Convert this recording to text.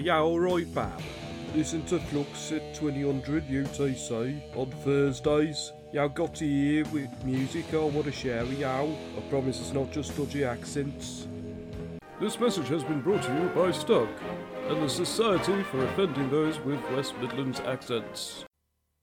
yeah, alright, pal. Listen to Flux at 2000 UTC on Thursdays. Y'all got to hear with music I want to share with y'all. I promise it's not just dodgy accents. This message has been brought to you by Stuck and the Society for Offending Those with West Midlands Accents.